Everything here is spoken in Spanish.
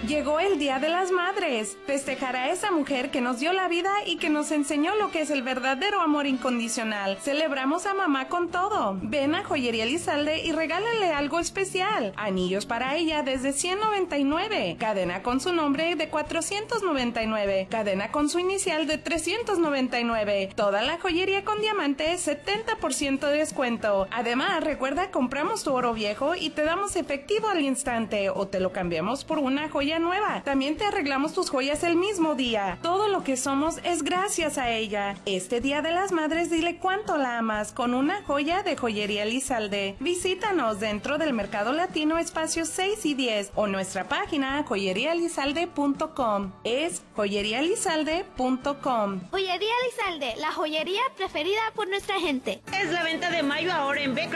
Llegó el Día de las Madres. Festejar a esa mujer que nos dio la vida y que nos enseñó lo que es el verdadero amor incondicional. Celebramos a mamá con todo. Ven a Joyería Elizalde y regálale algo especial. Anillos para ella desde $199. Cadena con su nombre de $499. Cadena con su inicial de $399. Toda la joyería con diamante 70% de descuento. Además, recuerda, compramos tu oro viejo y te damos efectivo al instante o te lo cambiamos por una joya nueva. También te arreglamos tus joyas el mismo día. Todo lo que somos es gracias a ella. Este Día de las Madres dile cuánto la amas con una joya de Joyería Elizalde. Visítanos dentro del Mercado Latino Espacios 6 y 10 o nuestra página joyeriaelizalde.com. Es joyeriaelizalde.com. Joyería Elizalde, la joyería preferida por nuestra gente. Es la venta de mayo ahora en Becker.